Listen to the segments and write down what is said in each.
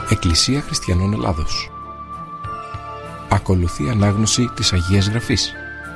Εκκλησία Χριστιανών Ελλάδος. Ακολουθεί ανάγνωση της Αγίας Γραφής.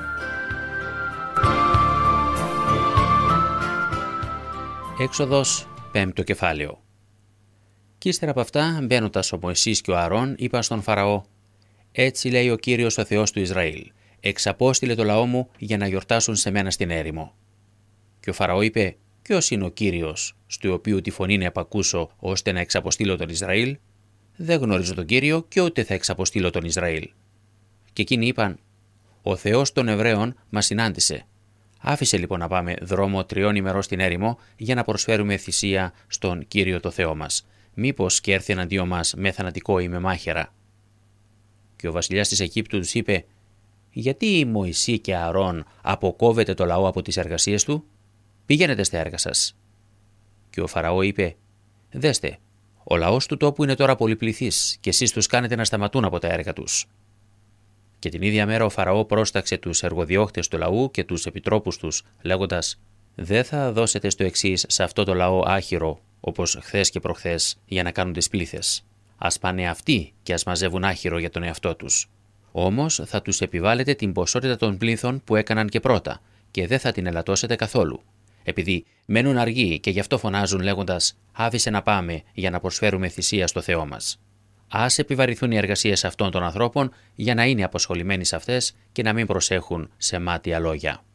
Έξοδος 5ο κεφάλαιο. Κι ύστερα από αυτά, μπαίνοντας ο Μωυσής και ο Ααρών, είπαν στον Φαραώ: «Έτσι λέει ο Κύριος ο Θεός του Ισραήλ: εξαπόστειλε το λαό μου για να γιορτάσουν σε μένα στην έρημο». Και ο Φαραώ είπε: «Ποιος είναι ο Κύριος, στο οποίο τη φωνή να επακούσω, ώστε να εξαποστείλω τον Ισραήλ? Δεν γνωρίζω τον Κύριο και ούτε θα εξαποστείλω τον Ισραήλ». Και εκείνοι είπαν: «Ο Θεός των Εβραίων μας συνάντησε. Άφησε λοιπόν να πάμε δρόμο 3 ημερών στην έρημο για να προσφέρουμε θυσία στον Κύριο το Θεό μας. Μήπως και έρθει εναντίον μας με θανατικό ή με μάχαιρα». Και ο βασιλιάς της Αιγύπτου τους είπε: «Γιατί η Μωυσή και Ααρών αποκόβεται το λαό από τις εργασίες του? Πηγαίνετε στα έργα σας». Και ο Φαραώ είπε: «Δέστε, ο λαός του τόπου είναι τώρα πολυπληθής και εσείς τους κάνετε να σταματούν από τα έργα τους». Και την ίδια μέρα ο Φαραώ πρόσταξε τους εργοδιώχτες του λαού και τους επιτρόπους τους, λέγοντας: «Δεν θα δώσετε στο εξής σε αυτό το λαό άχυρο, όπως χθες και προχθές, για να κάνουν τις πλήθες. Ας πάνε αυτοί και ας μαζεύουν άχυρο για τον εαυτό τους. Όμως θα τους επιβάλλετε την ποσότητα των πλήθων που έκαναν και πρώτα, και δεν θα την ελαττώσετε καθόλου. Επειδή μένουν αργοί και γι' αυτό φωνάζουν λέγοντας: άφησε να πάμε για να προσφέρουμε θυσία στο Θεό μας. Ας επιβαρηθούν οι εργασίες αυτών των ανθρώπων για να είναι αποσχολημένοι σε αυτές και να μην προσέχουν σε μάτια λόγια».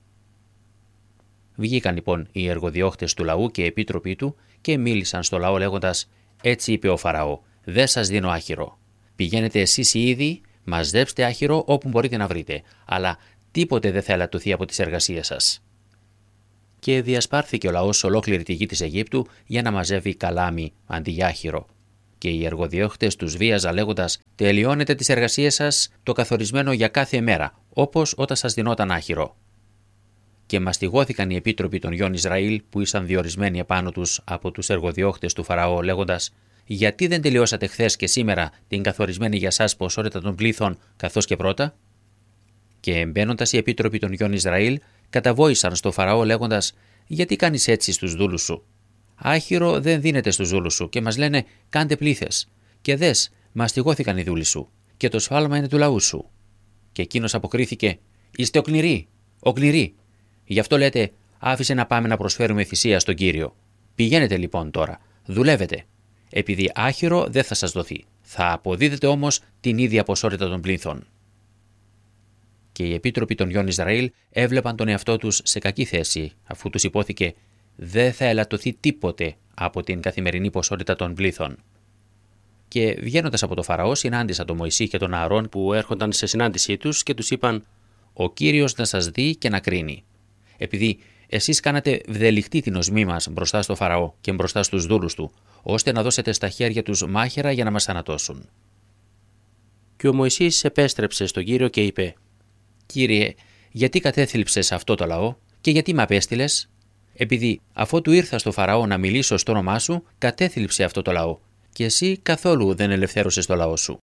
Βγήκαν λοιπόν οι εργοδιώχτες του λαού και οι επίτροποι του και μίλησαν στο λαό λέγοντας: «Έτσι είπε ο Φαραώ: δεν σας δίνω άχυρο. Πηγαίνετε εσείς οι ίδιοι, μαζέψτε άχυρο όπου μπορείτε να βρείτε, αλλά τίποτε δεν θα ελαττωθεί από τις εργασίες σας». Και διασπάρθηκε ο λαός σε ολόκληρη τη γη της Αιγύπτου για να μαζεύει καλάμι αντί για άχυρο. Και οι εργοδιώχτες τους βίαζαν λέγοντας: «Τελειώνετε τις εργασίες σας το καθορισμένο για κάθε μέρα, όπως όταν σας δινόταν άχυρο». Και μαστιγώθηκαν οι επίτροποι των γιών Ισραήλ που ήσαν διορισμένοι επάνω τους από τους εργοδιώχτες του Φαραώ, λέγοντας: «Γιατί δεν τελειώσατε χθες και σήμερα την καθορισμένη για σας ποσότητα των πλήθων, καθώς και πρώτα?» Και μπαίνοντας οι επίτροποι των γιών Ισραήλ, καταβόησαν στο Φαραώ λέγοντας: «Γιατί κάνεις έτσι στους δούλους σου? Άχυρο δεν δίνεται στους δούλους σου και μας λένε: κάντε πλήθες. Και δες, μαστιγώθηκαν οι δούλοι σου, και το σφάλμα είναι του λαού σου». Και εκείνος αποκρίθηκε: «Είστε οκνηροί, οκνηροί. Γι' αυτό λέτε: άφησε να πάμε να προσφέρουμε θυσία στον Κύριο. Πηγαίνετε λοιπόν τώρα, δουλεύετε. Επειδή άχυρο δεν θα σας δοθεί. Θα αποδίδετε όμως την ίδια ποσότητα των πλήθων». Και οι επίτροποι των γιών Ισραήλ έβλεπαν τον εαυτό τους σε κακή θέση, αφού τους υπόθηκε: δεν θα ελαττωθεί τίποτε από την καθημερινή ποσότητα των πλήθων. Και βγαίνοντας από το Φαραώ, συνάντησαν τον Μωυσή και τον Ααρών που έρχονταν σε συνάντησή τους και τους είπαν: «Ο Κύριος να σας δει και να κρίνει. Επειδή εσείς κάνατε βδελιχτή την οσμή μας μπροστά στο Φαραώ και μπροστά στους δούλους του, ώστε να δώσετε στα χέρια τους μάχαιρα για να μας θανατώσουν». Και ο Μωυσής επέστρεψε στον Κύριο και είπε: «Κύριε, γιατί κατέθλιψες αυτό το λαό και γιατί με απέστειλες? Επειδή αφότου ήρθα στο Φαραώ να μιλήσω στο όνομά σου, κατέθλιψε αυτό το λαό, και εσύ καθόλου δεν ελευθέρωσες το λαό σου».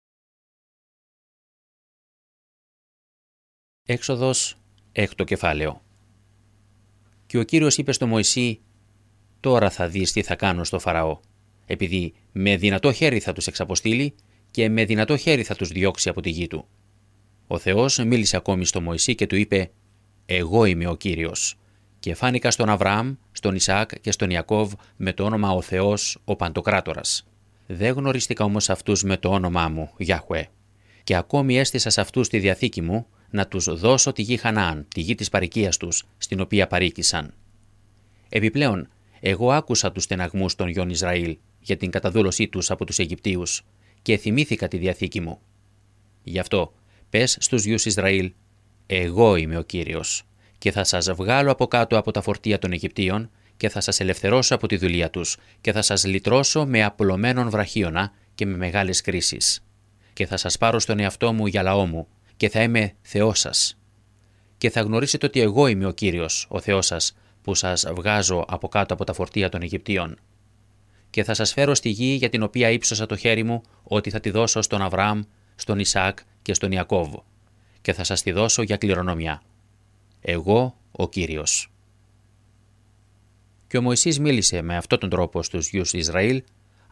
Έξοδος 6ο κεφάλαιο. Και ο Κύριος είπε στο Μωυσή: «Τώρα θα δεις τι θα κάνω στο Φαραώ, επειδή με δυνατό χέρι θα τους εξαποστείλει και με δυνατό χέρι θα τους διώξει από τη γη του». Ο Θεός μίλησε ακόμη στο Μωυσή και του είπε: «Εγώ είμαι ο Κύριος. Και φάνηκα στον Αβραάμ, στον Ισαάκ και στον Ιακώβ με το όνομα ο Θεός, ο Παντοκράτορας. Δεν γνωρίστηκα όμως αυτούς με το όνομά μου, Γιάχουε. Και ακόμη έστησα σε αυτούς τη διαθήκη μου, να τους δώσω τη γη Χαναάν, τη γη της παροικίας τους, στην οποία παροίκησαν. Επιπλέον, εγώ άκουσα τους στεναγμούς των γιών Ισραήλ για την καταδούλωσή τους από τους Αιγυπτίους και θυμήθηκα τη διαθήκη μου. Γι' αυτό, πες στους γιους Ισραήλ: εγώ είμαι ο Κύριος, και θα σας βγάλω από κάτω από τα φορτία των Αιγυπτίων και θα σας ελευθερώσω από τη δουλεία τους και θα σας λυτρώσω με απλωμένον βραχίωνα και με μεγάλες κρίσεις. Και θα σας πάρω στον εαυτό μου για λαό μου και θα είμαι Θεός σας. Και θα γνωρίσετε ότι εγώ είμαι ο Κύριος, ο Θεός σας, που σας βγάζω από κάτω από τα φορτία των Αιγυπτίων. Και θα σας φέρω στη γη για την οποία ύψωσα το χέρι μου, ότι θα τη δώσω στον Αβραάμ, στον Ισαάκ και στον Ιακώβ, και θα σας τη δώσω για κληρονομιά. Εγώ ο Κύριος». Και ο Μωυσής μίλησε με αυτόν τον τρόπο στους γιους Ισραήλ,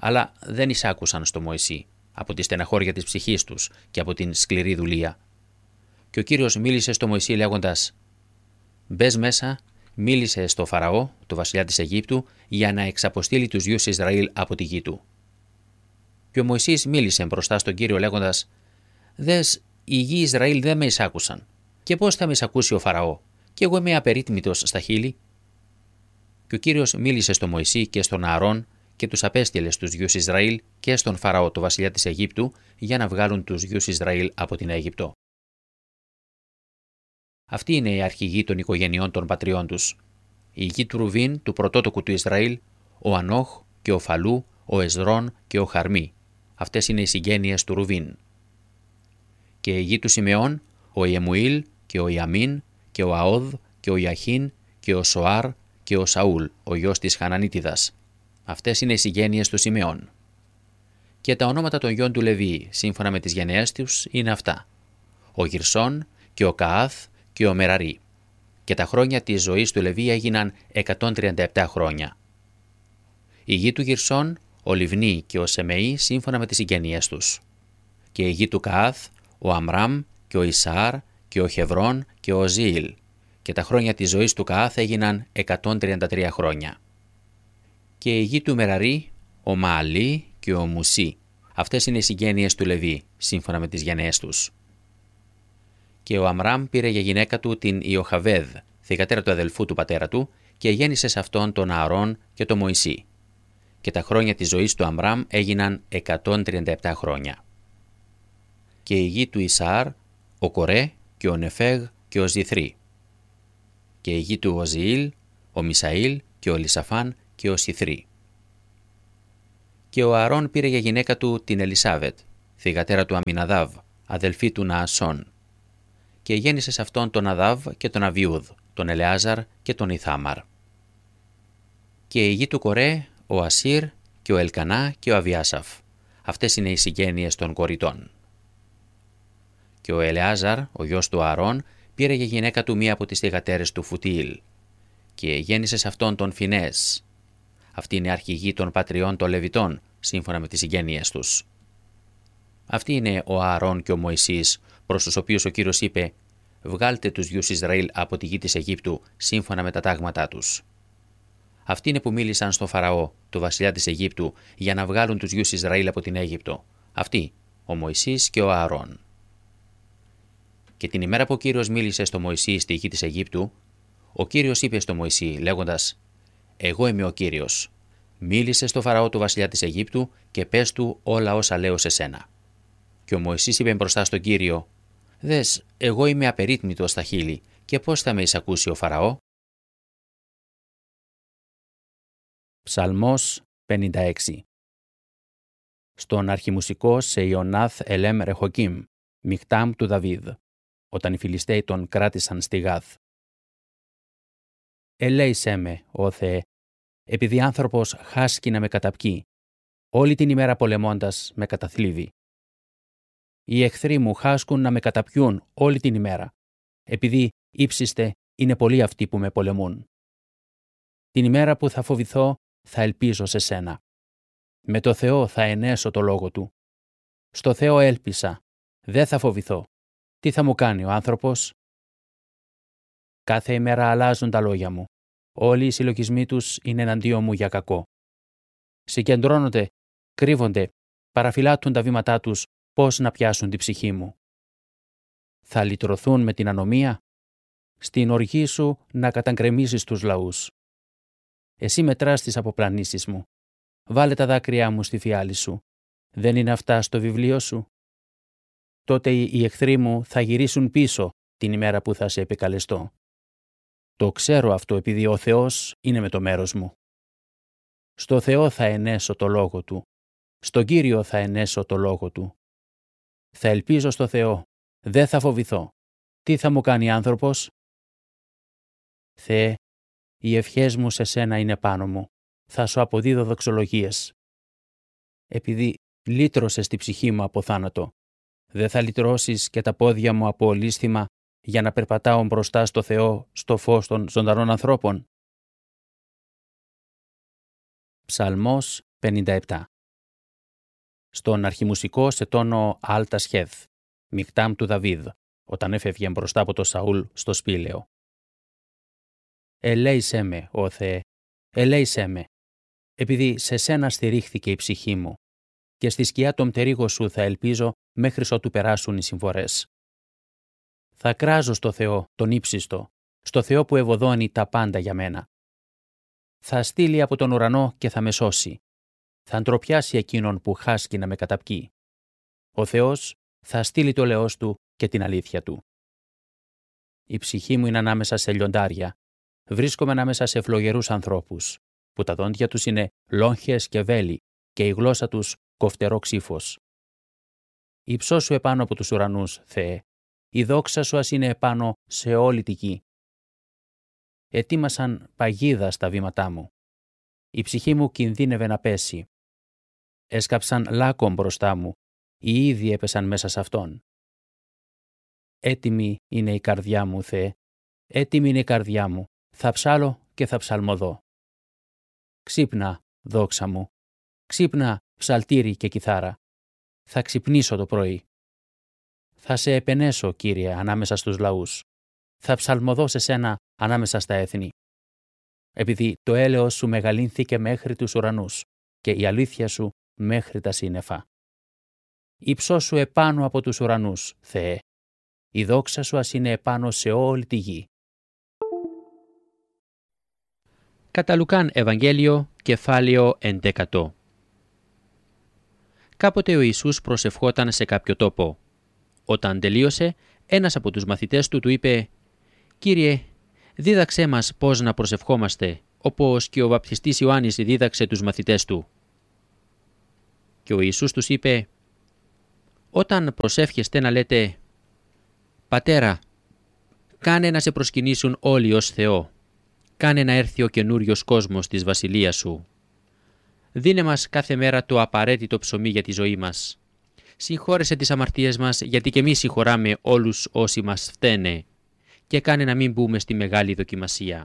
αλλά δεν εισάκουσαν στο Μωυσή, από τη στεναχώρια της ψυχής τους και από την σκληρή δουλεία. Και ο Κύριος μίλησε στο Μωυσή λέγοντας: «Μπες μέσα, μίλησε στο Φαραώ, το βασιλιά της Αιγύπτου, για να εξαποστείλει τους γιους Ισραήλ από τη γη του». Και ο Μωυσής μίλησε μπροστά στον Κύριο λέγοντας: «Δες, οι γη Ισραήλ δεν με εισάκουσαν. Και πώς θα με εισακούσει ο Φαραώ, και εγώ είμαι απερίτμητος στα χείλη?» Και ο Κύριος μίλησε στο Μωυσή και στον Ααρών και τους απέστειλε στους γιους Ισραήλ και στον Φαραώ, το βασιλιά της Αιγύπτου, για να βγάλουν τους γιους Ισραήλ από την Αίγυπτο. Αυτή είναι η αρχηγή των οικογενειών των πατριών τους. Η γη του Ρουβίν, του πρωτότοκου του Ισραήλ, ο Ανόχ και ο Φαλού, ο Εσδρών και ο Χαρμί. Αυτές είναι οι συγγένειες του Ρουβίν. Και η γη του Σιμεών, ο Ιεμουήλ και ο Ιαμίν και ο Αόδ και ο Ιαχίν και ο Σοάρ και ο Σαούλ, ο γιος της Χανανίτιδας. Αυτές είναι οι συγγένειες του Σιμεών. Και τα ονόματα των γιών του Λεβί, σύμφωνα με τις γενναίες τους, είναι αυτά: ο Γυρσών και ο Καάθ και ο Μεραρί. Και τα χρόνια της ζωής του Λεβί έγιναν 137 χρόνια. Η γη του Γυρσών, ο Λιβνί και ο Σεμεή, σύμφωνα με τις συγγενείες τους. Και η γη του Καάθ, ο Αμράμ και ο Ισαάρ και ο Χεβρών και ο Ζήλ. Και τα χρόνια της ζωής του Καάθ έγιναν 133 χρόνια. Και η γη του Μεραρί, ο Μααλί και ο Μουσί. Αυτές είναι οι συγγένειες του Λεβί, σύμφωνα με τις γενναίες τους. Και ο Αμράμ πήρε για γυναίκα του την Ιοχαβέδ, θυγατέρα του αδελφού του πατέρα του, και γέννησε σε αυτόν τον Ααρών και τον Μωυσή. Και τα χρόνια της ζωής του Αμράμ έγιναν 137 χρόνια. Και η γη του Ισαάρ, ο Κορέ και ο Νεφέγ και ο Ζιθρή. Και η γη του Οζιήλ, ο Μισαήλ και ο Λισαφάν και ο Σιθρή. Και ο Ααρών πήρε για γυναίκα του την Ελισάβετ, θυγατέρα του Αμιναδάβ, αδελφή του Ναασών. Και γέννησε σε αυτόν τον Αδάβ και τον Αβιούδ, τον Ελεάζαρ και τον Ιθάμαρ. Και η γη του Κορέ, ο Ασίρ και ο Ελκανά και ο Αβιάσαφ. Αυτές είναι οι συγγένειες των κοριτών. Και ο Ελεάζαρ, ο γιος του Ααρών, πήρε για γυναίκα του μία από τις θυγατέρες του Φουτιήλ. Και γέννησε σε αυτόν τον Φινές. Αυτή είναι η αρχηγή των πατριών των Λεβιτών, σύμφωνα με τις συγγένειες τους. Αυτή είναι ο Ααρών και ο Μωυσής, προς τους οποίους ο Κύριος είπε: «Βγάλτε τους γιους Ισραήλ από τη γη της Αιγύπτου, σύμφωνα με τα τάγματά τους». Αυτοί είναι που μίλησαν στο Φαραώ, το βασιλιά της Αιγύπτου, για να βγάλουν τους γιους Ισραήλ από την Αίγυπτο. Αυτοί, ο Μωυσής και ο Ααρών. Και την ημέρα που ο Κύριος μίλησε στο Μωυσή στη γη της Αιγύπτου, ο Κύριος είπε στο Μωυσή, λέγοντας: «Εγώ είμαι ο Κύριος. Μίλησε στο Φαραώ του βασιλιά της Αιγύπτου και πες του όλα όσα λέω σε σένα». Και ο Μωυσής είπε μπροστά στον Κύριο: «Δες, εγώ είμαι απερίτμητος στα χείλη, και πώς θα με εισακούσει ο Φαραώ?» Ψαλμός 56. Στον αρχιμουσικό σε Ιωνάθ Ελέμ Ρεχοκίμ, Μιχτάμ του Δαβίδ, όταν οι Φιλιστέοι τον κράτησαν στη Γάθ. Ελέησέ με, ó Θεέ, επειδή άνθρωπος χάσκει να με καταπκεί, όλη την ημέρα πολεμώντας με καταθλίβει. Οι εχθροί μου χάσκουν να με καταπιούν όλη την ημέρα, επειδή ύψιστε είναι πολλοί αυτοί που με πολεμούν. Την ημέρα που θα φοβηθώ θα ελπίζω σε σένα. Με το Θεό θα ενέσω το λόγο του. Στο Θεό έλπισα, δεν θα φοβηθώ. Τι θα μου κάνει ο άνθρωπος? Κάθε ημέρα αλλάζουν τα λόγια μου. Όλοι οι συλλογισμοί τους είναι εναντίον μου για κακό. Συγκεντρώνονται, κρύβονται, παραφυλάττουν τα βήματά τους πώς να πιάσουν την ψυχή μου. Θα λυτρωθούν με την ανομία, στην οργή σου να καταγκρεμίσεις τους λαούς. Εσύ μετράς τις αποπλανήσεις μου. Βάλε τα δάκρυά μου στη φιάλη σου. Δεν είναι αυτά στο βιβλίο σου? Τότε οι εχθροί μου θα γυρίσουν πίσω την ημέρα που θα σε επικαλεστώ. Το ξέρω αυτό επειδή ο Θεός είναι με το μέρος μου. Στο Θεό θα ενέσω το λόγο του. Στον Κύριο θα ενέσω το λόγο του. Θα ελπίζω στο Θεό. Δεν θα φοβηθώ. Τι θα μου κάνει άνθρωπος? Θεέ, οι ευχές μου σε σένα είναι πάνω μου. Θα σου αποδίδω δοξολογίες. Επειδή λύτρωσες τη ψυχή μου από θάνατο, δεν θα λυτρώσεις και τα πόδια μου από ολίσθημα για να περπατάω μπροστά στο Θεό στο φως των ζωντανών ανθρώπων? Ψαλμός 57. στον αρχιμουσικό σε τόνο Άλτα Σχέθ, Μικτάμ του Δαβίδ, όταν έφευγε μπροστά από το Σαούλ στο σπήλαιο. Ελέησέ με, ó Θεέ, ελέησέ με, επειδή σε σένα στηρίχθηκε η ψυχή μου, και στη σκιά των πτερίγων σου θα ελπίζω μέχρι ότου περάσουν οι συμφορές. Θα κράζω στο Θεό, τον ύψιστο, στο Θεό που ευωδώνει τα πάντα για μένα. Θα στείλει από τον ουρανό και θα με σώσει. Θα ντροπιάσει εκείνον που χάσκει να με καταπκεί. Ο Θεός θα στείλει το λεός του και την αλήθεια του. Η ψυχή μου είναι ανάμεσα σε λιοντάρια. Βρίσκομαι ανάμεσα σε φλογερούς ανθρώπους, που τα δόντια τους είναι λόγχες και βέλη και η γλώσσα τους κοφτερό ξύφος. Υψώσου επάνω από τους ουρανούς, Θεέ. Η δόξα σου ας είναι επάνω σε όλη τη γη. Ετοίμασαν παγίδα στα βήματά μου. Η ψυχή μου κινδύνευε να πέσει. Έσκαψαν λάκκο μπροστά μου. Οι ίδιοι έπεσαν μέσα σε αυτόν. Έτοιμη είναι η καρδιά μου, Θεέ. Έτοιμη είναι η καρδιά μου. Θα ψάλω και θα ψαλμοδώ. Ξύπνα, δόξα μου. Ξύπνα, ψαλτήρι και κιθάρα. Θα ξυπνήσω το πρωί. Θα σε επενέσω, Κύριε, ανάμεσα στους λαούς. Θα ψαλμοδώ σε σένα ανάμεσα στα έθνη. Επειδή το έλεος σου μεγαλύνθηκε μέχρι τους ουρανούς και η αλήθεια σου μέχρι τα σύννεφα. Υψώσου επάνω από τους ουρανούς, Θεέ. Η δόξα σου ας είναι επάνω σε όλη τη γη. Κατά Λουκάν Ευαγγέλιο, κεφάλαιο 11. Κάποτε ο Ιησούς προσευχόταν σε κάποιο τόπο. Όταν τελείωσε, ένας από τους μαθητές του είπε «Κύριε, δίδαξέ μας πώς να προσευχόμαστε, όπως και ο βαπτιστής Ιωάννης δίδαξε τους μαθητές του». Και ο Ιησούς τους είπε «Όταν προσεύχεστε να λέτε «Πατέρα, κάνε να σε προσκυνήσουν όλοι ως Θεό, κάνε να έρθει ο καινούριος κόσμος της βασιλείας σου. Δίνε μας κάθε μέρα το απαραίτητο ψωμί για τη ζωή μας. Συγχώρεσε τις αμαρτίες μας, γιατί και εμείς συγχωράμε όλους όσοι μας φταίνε, και κάνε να μην μπούμε στη μεγάλη δοκιμασία».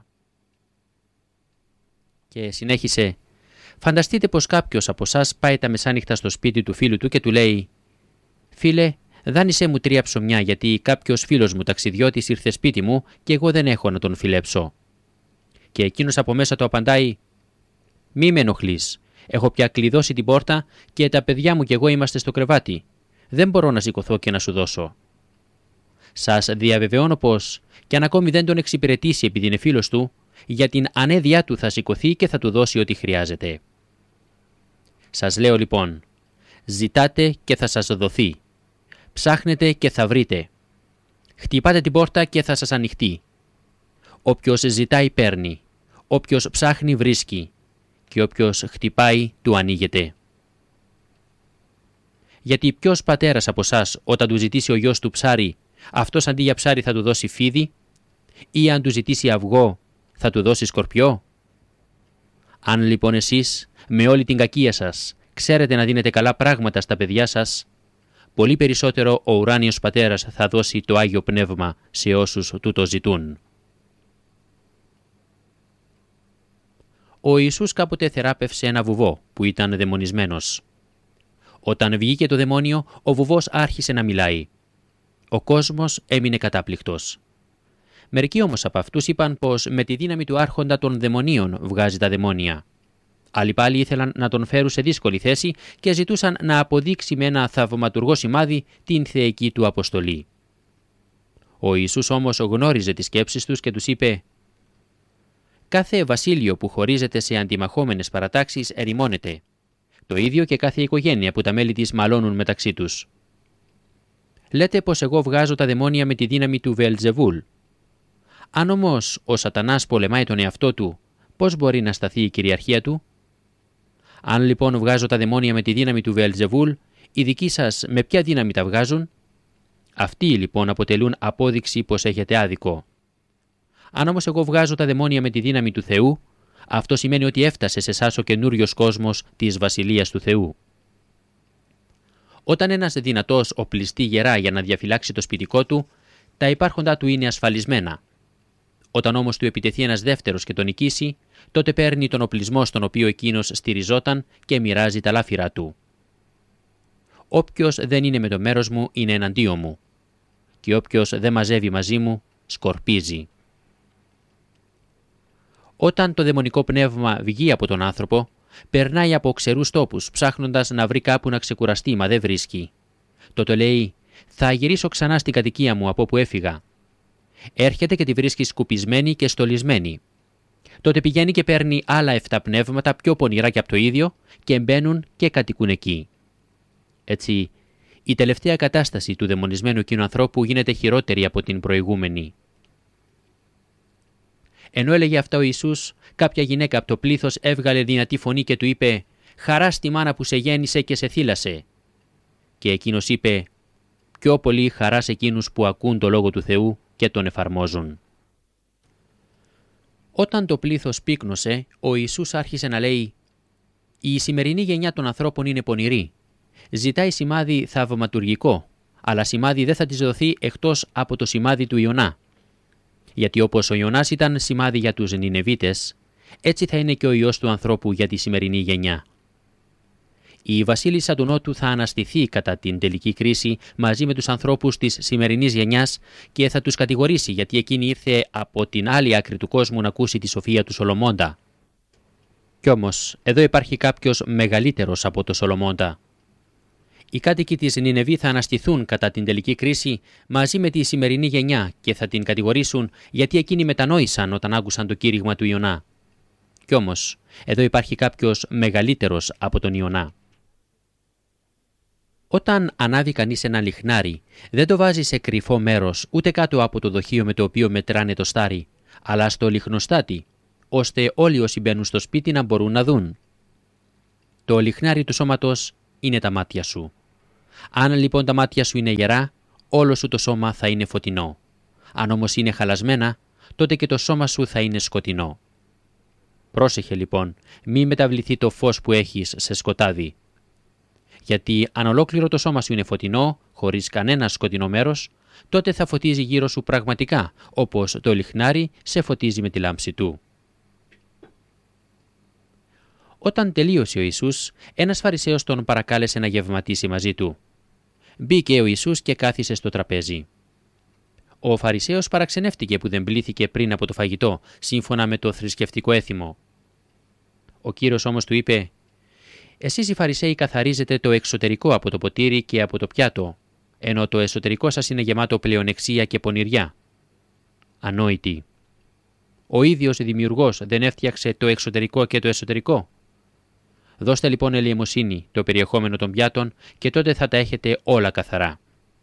Και συνέχισε «Φανταστείτε πως κάποιος από εσάς πάει τα μεσάνυχτα στο σπίτι του φίλου του και του λέει «Φίλε, δάνεισέ μου 3 ψωμιά, γιατί κάποιος φίλος μου ταξιδιώτης ήρθε σπίτι μου και εγώ δεν έχω να τον φιλέψω». Και εκείνος από μέσα του απαντάει «Μη με ενοχλείς. Έχω πια κλειδώσει την πόρτα και τα παιδιά μου και εγώ είμαστε στο κρεβάτι. Δεν μπορώ να σηκωθώ και να σου δώσω». Σας διαβεβαιώνω πως, κι αν ακόμη δεν τον εξυπηρετήσει επειδή είναι φίλος του, για την ανέδειά του θα σηκωθεί και θα του δώσει ό,τι χρειάζεται. Σας λέω λοιπόν, ζητάτε και θα σας δοθεί. Ψάχνετε και θα βρείτε. Χτυπάτε την πόρτα και θα σας ανοιχτεί. Όποιος ζητάει παίρνει. Όποιος ψάχνει βρίσκει. Και όποιος χτυπάει του ανοίγεται. Γιατί ποιος πατέρας από εσάς όταν του ζητήσει ο γιος του ψάρι, αυτός αντί για ψάρι θα του δώσει φίδι, ή αν του ζητήσει αυγό θα του δώσει σκορπιό? Αν λοιπόν εσείς με όλη την κακία σας ξέρετε να δίνετε καλά πράγματα στα παιδιά σας, πολύ περισσότερο ο ουράνιος πατέρας θα δώσει το Άγιο Πνεύμα σε όσους του το ζητούν. Ο Ιησούς κάποτε θεράπευσε ένα βουβό που ήταν δαιμονισμένος. Όταν βγήκε το δαιμόνιο, ο βουβός άρχισε να μιλάει. Ο κόσμος έμεινε κατάπληκτος. Μερικοί όμως από αυτούς είπαν πως με τη δύναμη του άρχοντα των δαιμονίων βγάζει τα δαιμόνια. Άλλοι πάλι ήθελαν να τον φέρουν σε δύσκολη θέση και ζητούσαν να αποδείξει με ένα θαυματουργό σημάδι την θεϊκή του αποστολή. Ο Ιησούς όμως γνώριζε τις σκέψεις τους και τους είπε «Κάθε βασίλειο που χωρίζεται σε αντιμαχόμενες παρατάξεις ερημώνεται. Το ίδιο και κάθε οικογένεια που τα μέλη της μαλώνουν μεταξύ τους. Λέτε πως εγώ βγάζω τα δαιμόνια με τη δύναμη του Βεελζεβούλ. Αν όμως ο Σατανάς πολεμάει τον εαυτό του, πώς μπορεί να σταθεί η κυριαρχία του? Αν λοιπόν βγάζω τα δαιμόνια με τη δύναμη του Βεελζεβούλ, οι δικοί σας με ποια δύναμη τα βγάζουν? Αυτοί λοιπόν αποτελούν απόδειξη πως έχετε άδικο. Αν όμως εγώ βγάζω τα δαιμόνια με τη δύναμη του Θεού, αυτό σημαίνει ότι έφτασε σε εσάς ο καινούριος κόσμος της Βασιλείας του Θεού. Όταν ένας δυνατός οπλιστεί γερά για να διαφυλάξει το σπιτικό του, τα υπάρχοντά του είναι ασφαλισμένα. Όταν όμως του επιτεθεί ένας δεύτερος και τον νικήσει, τότε παίρνει τον οπλισμό στον οποίο εκείνος στηριζόταν και μοιράζει τα λάφυρα του. Όποιος δεν είναι με το μέρος μου είναι εναντίον μου. Και όποιος δεν μαζεύει μαζί μου, σκορπίζει. Όταν το δαιμονικό πνεύμα βγει από τον άνθρωπο, περνάει από ξερούς τόπους, ψάχνοντας να βρει κάπου να ξεκουραστεί, μα δεν βρίσκει. Τότε λέει: «Θα γυρίσω ξανά στην κατοικία μου από όπου έφυγα». Έρχεται και τη βρίσκει σκουπισμένη και στολισμένη. Τότε πηγαίνει και παίρνει άλλα 7 πνεύματα πιο πονηρά και από το ίδιο και μπαίνουν και κατοικούν εκεί. Έτσι, η τελευταία κατάσταση του δαιμονισμένου εκείνου ανθρώπου γίνεται χειρότερη από την προηγούμενη. Ενώ έλεγε αυτά ο Ιησούς, κάποια γυναίκα από το πλήθος έβγαλε δυνατή φωνή και του είπε: «Χαρά στη μάνα που σε γέννησε και σε θύλασε». Και εκείνος είπε: «Πιο πολύ χαρά σε εκείνους που ακούν το Λόγο του Θεού και τον εφαρμόζουν». Όταν το πλήθος πύκνωσε, ο Ιησούς άρχισε να λέει: «Η σημερινή γενιά των ανθρώπων είναι πονηρή. Ζητάει σημάδι θαυματουργικό, αλλά σημάδι δεν θα της δοθεί εκτός από το σημάδι του Ιωνά. Γιατί όπως ο Ιωνάς ήταν σημάδι για τους Νινεβίτες, έτσι θα είναι και ο Υιός του ανθρώπου για τη σημερινή γενιά. Η βασίλισσα του Νότου θα αναστηθεί κατά την τελική κρίση μαζί με τους ανθρώπους της σημερινής γενιάς και θα τους κατηγορήσει γιατί εκείνη ήρθε από την άλλη άκρη του κόσμου να ακούσει τη σοφία του Σολομώντα. Κι όμως, εδώ υπάρχει κάποιος μεγαλύτερος από το Σολομώντα. Οι κάτοικοι της Νινεβή θα αναστηθούν κατά την τελική κρίση μαζί με τη σημερινή γενιά και θα την κατηγορήσουν γιατί εκείνοι μετανόησαν όταν άκουσαν το κήρυγμα του Ιωνά. Κι όμως, εδώ υπάρχει κάποιος μεγαλύτερος από τον Ιωνά. Όταν ανάβει κανείς ένα λιχνάρι, δεν το βάζει σε κρυφό μέρος ούτε κάτω από το δοχείο με το οποίο μετράνε το στάρι, αλλά στο λιχνοστάτη, ώστε όλοι όσοι μπαίνουν στο σπίτι να μπορούν να δουν. Το λιχνάρι του σώματος είναι τα μάτια σου. Αν λοιπόν τα μάτια σου είναι γερά, όλο σου το σώμα θα είναι φωτεινό. Αν όμως είναι χαλασμένα, τότε και το σώμα σου θα είναι σκοτεινό. Πρόσεχε λοιπόν, μη μεταβληθεί το φως που έχεις σε σκοτάδι. Γιατί αν ολόκληρο το σώμα σου είναι φωτεινό, χωρίς κανένα σκοτεινό μέρος, τότε θα φωτίζει γύρω σου πραγματικά, όπως το λιχνάρι σε φωτίζει με τη λάμψη του. Όταν τελείωσε ο Ιησούς, ένας Φαρισαίος τον παρακάλεσε να γευματίσει μαζί του. Μπήκε ο Ιησούς και κάθισε στο τραπέζι. Ο Φαρισαίος παραξενεύτηκε που δεν πλήθηκε πριν από το φαγητό, σύμφωνα με το θρησκευτικό έθιμο. Ο Κύριος όμως του είπε: «Εσείς οι Φαρισαίοι καθαρίζετε το εξωτερικό από το ποτήρι και από το πιάτο, ενώ το εσωτερικό σας είναι γεμάτο πλεονεξία και πονηριά. Ανόητοι. Ο ίδιος δημιουργός δεν έφτιαξε το εξωτερικό και το εσωτερικό. Δώστε λοιπόν ελεημοσύνη το περιεχόμενο των πιάτων και τότε θα τα έχετε όλα καθαρά.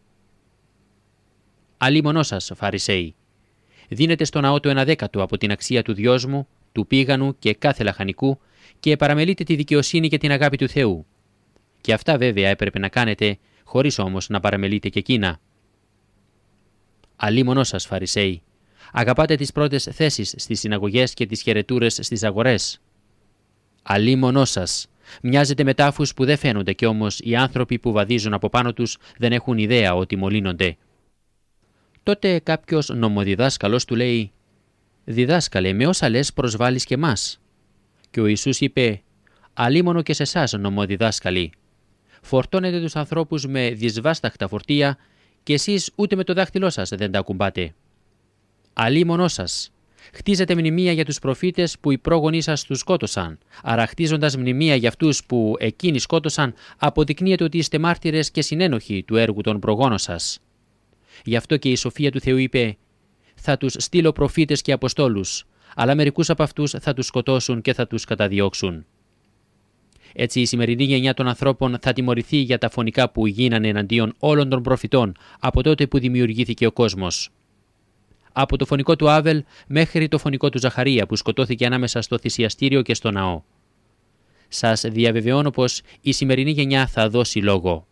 Αλίμονό σας, Φαρισαίοι, δίνετε στο ναό το 1/10 από την αξία του δυόσμου, του πήγανου και κάθε λαχανικού και παραμελείτε τη δικαιοσύνη και την αγάπη του Θεού. Και αυτά βέβαια έπρεπε να κάνετε, χωρίς όμως να παραμελείτε και εκείνα. Αλίμονό σας, Φαρισαίοι, αγαπάτε τις πρώτες θέσεις στις συναγωγές και τις χαιρετούρες στις αγορές. Αλίμονό σας, μοιάζετε με τάφους που δεν φαίνονται κι όμως οι άνθρωποι που βαδίζουν από πάνω τους δεν έχουν ιδέα ότι μολύνονται. Τότε κάποιος νομοδιδάσκαλος του λέει: «Διδάσκαλε, με όσα λες προσβάλλεις και μας». Και ο Ιησούς είπε: «Αλίμονο και σε εσάς, νομοδιδάσκαλοι. Φορτώνετε τους ανθρώπους με δυσβάσταχτα φορτία και εσείς ούτε με το δάχτυλό σας δεν τα ακουμπάτε. Αλίμονό σας. Χτίζετε μνημεία για τους προφήτες που οι πρόγονοί σας τους σκότωσαν, άρα χτίζοντας μνημεία για αυτούς που εκείνοι σκότωσαν, αποδεικνύεται ότι είστε μάρτυρες και συνένοχοι του έργου των προγόνων σας. Γι' αυτό και η σοφία του Θεού είπε: «Θα τους στείλω προφήτες και αποστόλους, αλλά μερικούς από αυτούς θα τους σκοτώσουν και θα τους καταδιώξουν». Έτσι η σημερινή γενιά των ανθρώπων θα τιμωρηθεί για τα φωνικά που γίνανε εναντίον όλων των προφητών από τότε που δημιουργήθηκε ο κόσμος. Από το φωνικό του Άβελ μέχρι το φωνικό του Ζαχαρία που σκοτώθηκε ανάμεσα στο θυσιαστήριο και στο ναό. Σας διαβεβαιώνω πως η σημερινή γενιά θα δώσει λόγο.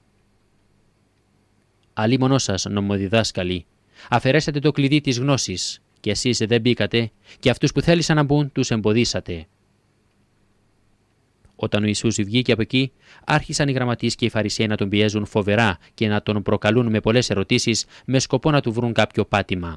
Αλίμονό σας, νομοδιδάσκαλοι, αφαιρέσατε το κλειδί της γνώσης και εσείς δεν μπήκατε και αυτούς που θέλησαν να μπουν τους εμποδίσατε. Όταν ο Ιησούς βγήκε από εκεί, άρχισαν οι γραμματείς και οι Φαρισαίοι να τον πιέζουν φοβερά και να τον προκαλούν με πολλές ερωτήσεις με σκοπό να του βρουν κάποιο πάτημα.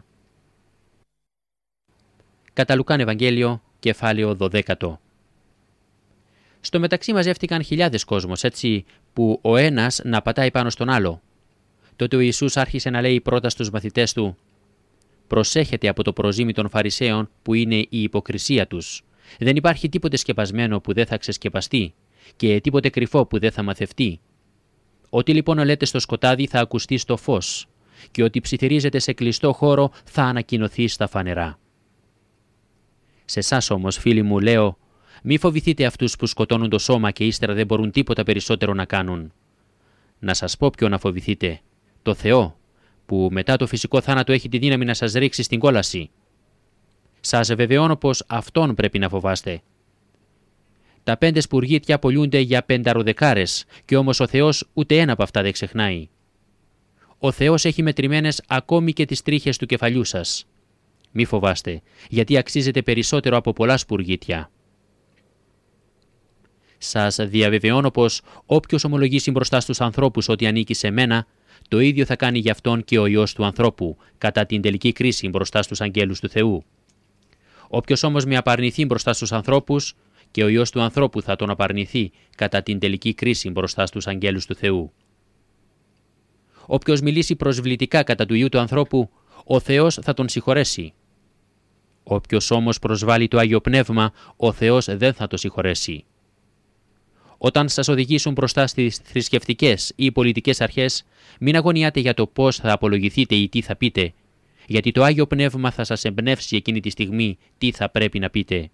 Κατά Λουκάν Ευαγγέλιο, κεφάλαιο 12. Στο μεταξύ μαζεύτηκαν χιλιάδες κόσμος, έτσι που ο ένας να πατάει πάνω στον άλλο. Τότε ο Ιησούς άρχισε να λέει πρώτα στους μαθητές του: «Προσέχετε από το προζύμι των Φαρισαίων που είναι η υποκρισία τους. Δεν υπάρχει τίποτε σκεπασμένο που δεν θα ξεσκεπαστεί και τίποτε κρυφό που δεν θα μαθευτεί. Ό,τι λοιπόν λέτε στο σκοτάδι θα ακουστεί στο φως και ό,τι ψιθυρίζετε σε κλειστό χώρο θα ανακοινωθεί στα φανερά». Σε εσάς όμως, φίλοι μου, λέω, μη φοβηθείτε αυτούς που σκοτώνουν το σώμα και ύστερα δεν μπορούν τίποτα περισσότερο να κάνουν. Να σας πω ποιο να φοβηθείτε: το Θεό, που μετά το φυσικό θάνατο έχει τη δύναμη να σας ρίξει στην κόλαση. Σας βεβαιώνω πως αυτόν πρέπει να φοβάστε. Τα 5 σπουργίτια πωλούνται για 5 δεκάρες και όμως ο Θεός ούτε ένα από αυτά δεν ξεχνάει. Ο Θεός έχει μετρημένες ακόμη και τις τρίχες του κεφαλιού σας. Μη φοβάστε, γιατί αξίζετε περισσότερο από πολλά σπουργίτια. Σας διαβεβαιώνω πως όποιος ομολογήσει μπροστά στους ανθρώπους ότι ανήκει σε μένα, το ίδιο θα κάνει για αυτόν και ο Υιός του ανθρώπου, κατά την τελική κρίση μπροστά στους αγγέλους του Θεού. Όποιος όμως με απαρνηθεί μπροστά στους ανθρώπους, και ο Υιός του ανθρώπου θα τον απαρνηθεί κατά την τελική κρίση μπροστά στους αγγέλους του Θεού. Όποιος μιλήσει προσβλητικά κατά του Υιού του ανθρώπου, ο Θεός θα τον συγχωρέσει. Όποιος όμως προσβάλλει το Άγιο Πνεύμα, ο Θεός δεν θα το συγχωρέσει. Όταν σας οδηγήσουν μπροστά στις θρησκευτικές ή πολιτικές αρχές, μην αγωνιάτε για το πώς θα απολογηθείτε ή τι θα πείτε, γιατί το Άγιο Πνεύμα θα σας εμπνεύσει εκείνη τη στιγμή τι θα πρέπει να πείτε.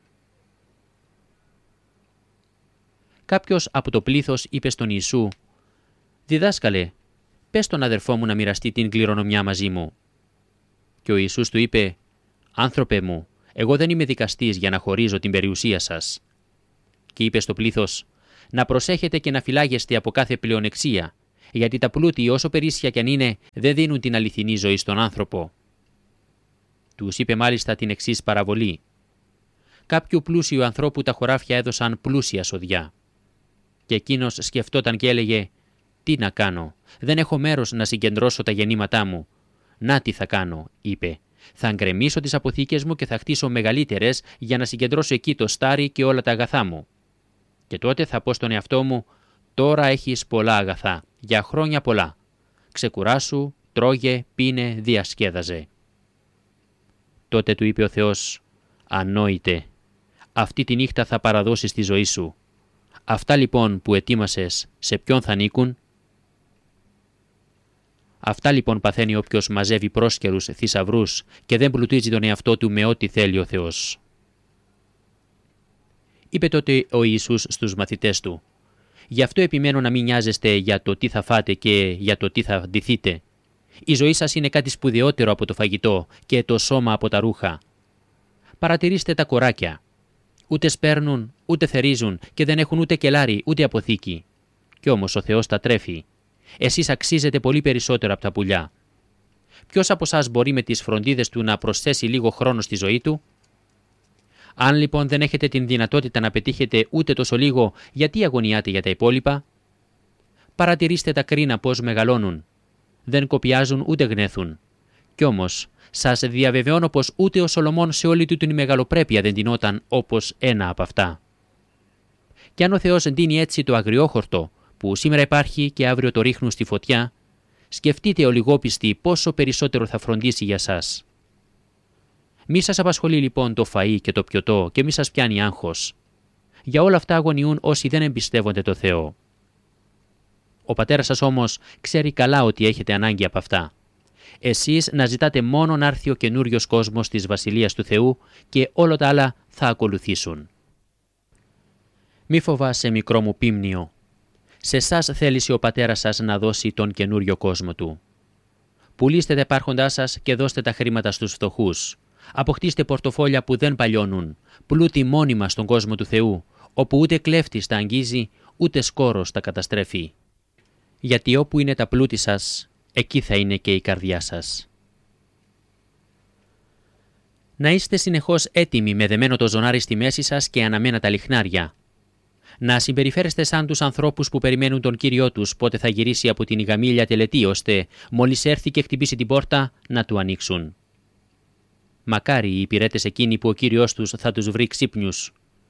Κάποιος από το πλήθος είπε στον Ιησού: «Διδάσκαλε, πες τον αδερφό μου να μοιραστεί την κληρονομιά μαζί μου». Και ο Ιησούς του είπε: «Άνθρωπε μου, εγώ δεν είμαι δικαστής για να χωρίζω την περιουσία σας». Και είπε στο πλήθος: «Να προσέχετε και να φυλάγεστε από κάθε πλεονεξία, γιατί τα πλούτη, όσο περίσσια κι αν είναι, δεν δίνουν την αληθινή ζωή στον άνθρωπο». Τους είπε μάλιστα την εξής παραβολή: «Κάποιου πλούσιου ανθρώπου τα χωράφια έδωσαν πλούσια σοδιά. Και εκείνος σκεφτόταν και έλεγε: Τι να κάνω, δεν έχω μέρος να συγκεντρώσω τα γεννήματά μου. Να τι θα κάνω, είπε. Θα γκρεμίσω τις αποθήκες μου και θα χτίσω μεγαλύτερες για να συγκεντρώσω εκεί το στάρι και όλα τα αγαθά μου. Και τότε θα πω στον εαυτό μου: Τώρα έχεις πολλά αγαθά, για χρόνια πολλά. Ξεκουράσου, τρώγε, πίνε, διασκέδαζε. Τότε του είπε ο Θεός: Ανόητε, αυτή τη νύχτα θα παραδώσεις τη ζωή σου. Αυτά λοιπόν που ετοίμασες, σε ποιον θα ανήκουν? Αυτά λοιπόν παθαίνει όποιος μαζεύει πρόσκαιρους θησαυρούς και δεν πλουτίζει τον εαυτό του με ό,τι θέλει ο Θεός. Είπε τότε ο Ιησούς στους μαθητές του: Γι' αυτό επιμένω να μην νοιάζεστε για το τι θα φάτε και για το τι θα ντυθείτε. Η ζωή σας είναι κάτι σπουδαιότερο από το φαγητό και το σώμα από τα ρούχα. Παρατηρήστε τα κοράκια. Ούτε σπέρνουν, ούτε θερίζουν και δεν έχουν ούτε κελάρι, ούτε αποθήκη. Κι όμως ο Θεός τα τρέφει. Εσείς αξίζετε πολύ περισσότερο από τα πουλιά. Ποιος από εσάς μπορεί με τις φροντίδες του να προσθέσει λίγο χρόνο στη ζωή του? Αν λοιπόν δεν έχετε την δυνατότητα να πετύχετε ούτε τόσο λίγο, γιατί αγωνιάτε για τα υπόλοιπα? Παρατηρήστε τα κρίνα πώς μεγαλώνουν. Δεν κοπιάζουν ούτε γνέθουν. Κι όμως, σας διαβεβαιώνω πως ούτε ο Σολομών σε όλη του την μεγαλοπρέπεια δεν ντυνόταν όπως ένα από αυτά. Κι αν ο Θεός ντύνει έτσι το αγριόχορτο, που σήμερα υπάρχει και αύριο το ρίχνουν στη φωτιά, σκεφτείτε ο λιγόπιστοι πόσο περισσότερο θα φροντίσει για σας. Μη σας απασχολεί λοιπόν το φαΐ και το πιωτό και μη σας πιάνει άγχος. Για όλα αυτά αγωνιούν όσοι δεν εμπιστεύονται το Θεό. Ο πατέρας σας όμως ξέρει καλά ότι έχετε ανάγκη από αυτά. Εσείς να ζητάτε μόνο να έρθει ο καινούριος κόσμος της Βασιλείας του Θεού και όλα τα άλλα θα ακολουθήσουν. Μη φοβάσαι, μικρό μου πίμνιο. Σε εσάς θέλησε ο πατέρας σας να δώσει τον καινούριο κόσμο του. Πουλήστε τα υπάρχοντά σας και δώστε τα χρήματα στους φτωχούς. Αποκτήστε πορτοφόλια που δεν παλιώνουν, πλούτη μόνιμα στον κόσμο του Θεού, όπου ούτε κλέφτης τα αγγίζει, ούτε σκόρος τα καταστρέφει. Γιατί όπου είναι τα πλούτη σας, εκεί θα είναι και η καρδιά σας. Να είστε συνεχώς έτοιμοι με δεμένο το ζωνάρι στη μέση σας και αναμένα τα λιχνάρια. Να συμπεριφέρεστε σαν τους ανθρώπους που περιμένουν τον Κύριό τους πότε θα γυρίσει από την γαμήλια τελετή, ώστε μόλις έρθει και χτυπήσει την πόρτα να του ανοίξουν. Μακάρι οι υπηρέτες εκείνοι που ο Κύριος τους θα τους βρει ξύπνιους.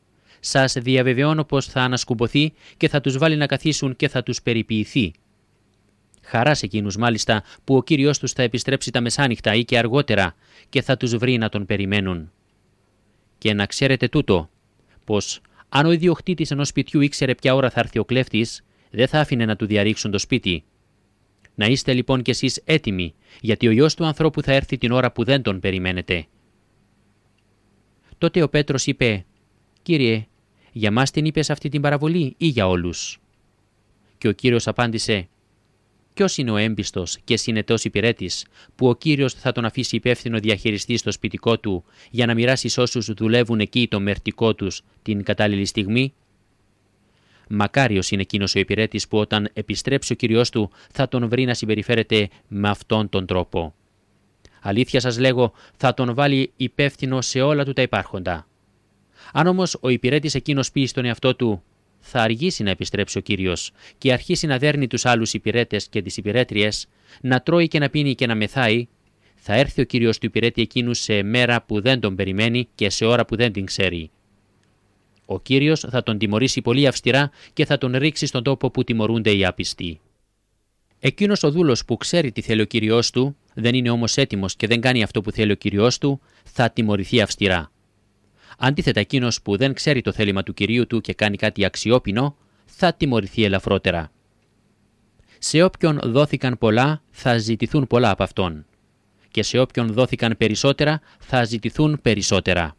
Σας διαβεβαιώνω πως θα ανασκουμποθεί και θα τους βάλει να καθίσουν και θα τους περιποιηθεί. Χαρά σε εκείνους μάλιστα που ο Κύριος τους θα επιστρέψει τα μεσάνυχτα ή και αργότερα και θα τους βρει να τον περιμένουν. Και να ξέρετε τούτο, πως αν ο ιδιοκτήτης ενός σπιτιού ήξερε ποια ώρα θα έρθει ο κλέφτης, δεν θα άφηνε να του διαρρήξουν το σπίτι. Να είστε λοιπόν κι εσείς έτοιμοι, γιατί ο Υιός του ανθρώπου θα έρθει την ώρα που δεν τον περιμένετε. Τότε ο Πέτρος είπε: «Κύριε, για μας την είπες αυτή την παραβολή ή για όλους?» Και ο Κύριος απάντησε: «Ποιος είναι ο έμπιστος και συνετός υπηρέτης, που ο Κύριος θα τον αφήσει υπεύθυνο διαχειριστή στο σπιτικό του για να μοιράσει σ' όσους δουλεύουν εκεί το μερτικό τους την κατάλληλη στιγμή? Μακάριος είναι εκείνος ο υπηρέτης που όταν επιστρέψει ο Κύριος του θα τον βρει να συμπεριφέρεται με αυτόν τον τρόπο. Αλήθεια σας λέγω, θα τον βάλει υπεύθυνο σε όλα του τα υπάρχοντα. Αν όμως ο υπηρέτης εκείνος πει στον εαυτό του, θα αργήσει να επιστρέψει ο Κύριος και αρχίσει να δέρνει τους άλλους υπηρέτες και τις υπηρέτριες, να τρώει και να πίνει και να μεθάει, θα έρθει ο Κύριος του υπηρέτη εκείνου σε μέρα που δεν τον περιμένει και σε ώρα που δεν την ξέρει. Ο Κύριος θα τον τιμωρήσει πολύ αυστηρά και θα τον ρίξει στον τόπο που τιμωρούνται οι άπιστοι. Εκείνος ο δούλος που ξέρει τι θέλει ο Κύριος του, δεν είναι όμως έτοιμος και δεν κάνει αυτό που θέλει ο Κύριος του, θα τιμωρηθεί αυστηρά. Αντίθετα, εκείνος που δεν ξέρει το θέλημα του Κυρίου του και κάνει κάτι αξιόπινο, θα τιμωρηθεί ελαφρότερα. Σε όποιον δόθηκαν πολλά, θα ζητηθούν πολλά από αυτόν. Και σε όποιον δόθηκαν περισσότερα, θα ζητηθούν περισσότερα.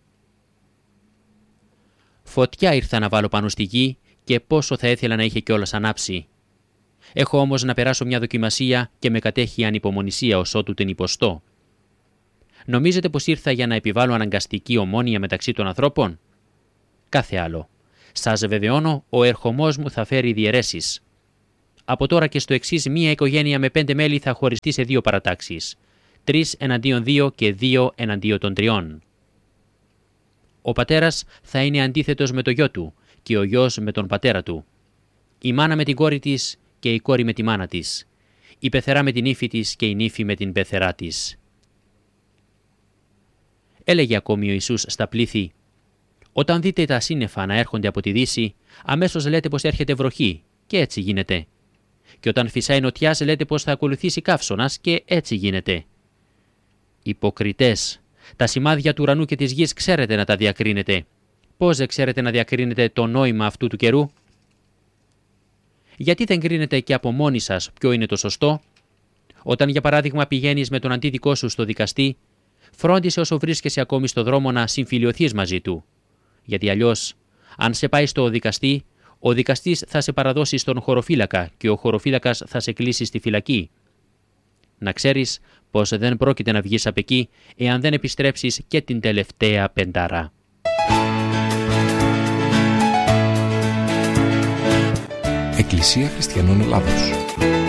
Φωτιά ήρθα να βάλω πάνω στη γη και πόσο θα ήθελα να είχε κιόλας ανάψει. Έχω όμως να περάσω μια δοκιμασία και με κατέχει ανυπομονησία ως ότου την υποστώ. Νομίζετε πως ήρθα για να επιβάλλω αναγκαστική ομόνοια μεταξύ των ανθρώπων? Κάθε άλλο. Σας βεβαιώνω, ο ερχομός μου θα φέρει διαιρέσεις. Από τώρα και στο εξής, μία οικογένεια με 5 μέλη θα χωριστεί σε 2 παρατάξεις. 3 εναντίον 2 και 2 εναντίον των 3. Ο πατέρας θα είναι αντίθετος με το γιο του και ο γιος με τον πατέρα του. Η μάνα με την κόρη της και η κόρη με τη μάνα της. Η πεθερά με την ύφη της και η νύφη με την πεθερά της. Έλεγε ακόμη ο Ιησούς στα πλήθη: «Όταν δείτε τα σύννεφα να έρχονται από τη δύση, αμέσως λέτε πως έρχεται βροχή, και έτσι γίνεται. Και όταν φυσάει νοτιάς, λέτε πως θα ακολουθήσει καύσωνας, και έτσι γίνεται. Υποκριτές, τα σημάδια του ουρανού και της γης ξέρετε να τα διακρίνετε. Πώς δεν ξέρετε να διακρίνετε το νόημα αυτού του καιρού? Γιατί δεν κρίνετε και από μόνοι σας ποιο είναι το σωστό? Όταν για παράδειγμα πηγαίνεις με τον αντίδικό σου στο δικαστή, φρόντισε όσο βρίσκεσαι ακόμη στο δρόμο να συμφιλιωθείς μαζί του. Γιατί αλλιώς, αν σε πάει στο δικαστή, ο δικαστής θα σε παραδώσει στον χωροφύλακα και ο χωροφύλακας θα σε κλείσει στη φυλακή. Να ξέρεις πως δεν πρόκειται να βγεις απ' εκεί εάν δεν επιστρέψεις και την τελευταία πεντάρα». Εκκλησία Χριστιανών Ελλάδος.